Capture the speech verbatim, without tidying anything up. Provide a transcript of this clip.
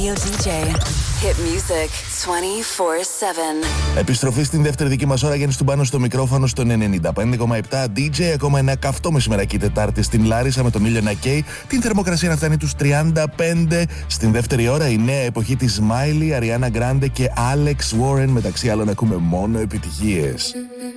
Radio ντι τζέι. Hit music twenty-four seven. Επιστροφή στην δεύτερη δική μας ώρα, Γιάννης Τουμπάνος στο μικρόφωνο στον ενενήντα πέντε κόμμα επτά ντι τζέι. Ακόμα ένα καυτό μεσημεράκι Τετάρτη στην Λάρισα με τον ήλιο να καίει. Την θερμοκρασία να φτάνει τους τριάντα πέντε. Στην δεύτερη ώρα η νέα εποχή της Miley, Ariana Grande και Alex Warren. Μεταξύ άλλων ακούμε μόνο επιτυχίες.